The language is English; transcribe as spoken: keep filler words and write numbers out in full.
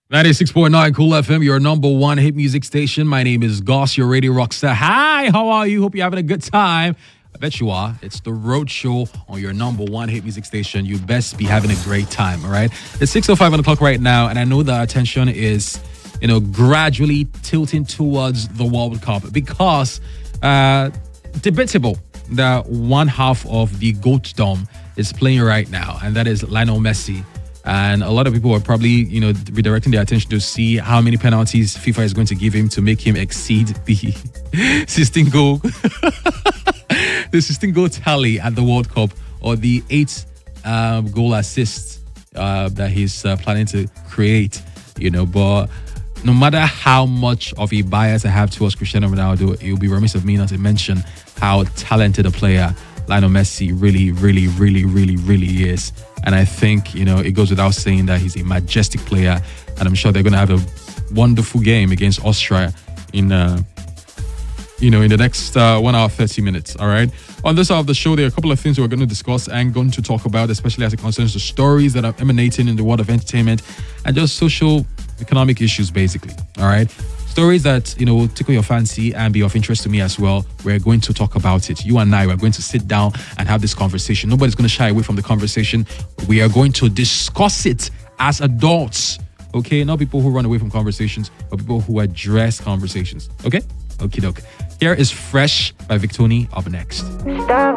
ninety-six point nine Cool F M, your number one hit music station. My name is Goss, your radio rockstar. Hi, how are you? Hope you're having a good time. I bet you are. It's the Road Show on your number one hit music station. You best be having a great time, all right? It's six oh five on the clock right now, and I know the attention is, you know, gradually tilting towards the World Cup because uh, debatable that one half of the GOATdom is playing right now, and that is Lionel Messi. And a lot of people are probably, you know, redirecting their attention to see how many penalties FIFA is going to give him to make him exceed the sixteen goal, the sixteen goal tally at the World Cup, or the eight um, goal assists uh, that he's uh, planning to create. You know, but no matter how much of a bias I have towards Cristiano Ronaldo, it will be remiss of me not to mention how talented a player Lionel Messi really, really, really, really, really is. And I think, you know, it goes without saying that he's a majestic player. And I'm sure they're going to have a wonderful game against Austria in, uh, you know, in the next uh, one hour, thirty minutes. All right. On this hour of the show, there are a couple of things we're going to discuss and going to talk about, especially as it concerns the stories that are emanating in the world of entertainment and just social economic issues, basically. All right. Stories that, you know, will tickle your fancy and be of interest to me as well. We're going to talk about it. You and I, we're going to sit down and have this conversation. Nobody's going to shy away from the conversation. We are going to discuss it as adults. Okay? Not people who run away from conversations, but people who address conversations. Okay? Okie doke. Here is Fresh by Victoni up next. Stop